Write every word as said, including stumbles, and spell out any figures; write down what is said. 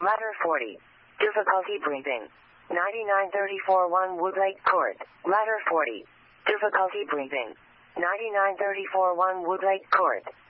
Ladder forty. Difficulty breathing. ninety-nine thirty-four one Woodlake Court. Ladder forty. Difficulty breathing. ninety-nine thirty-four one Woodlake Court.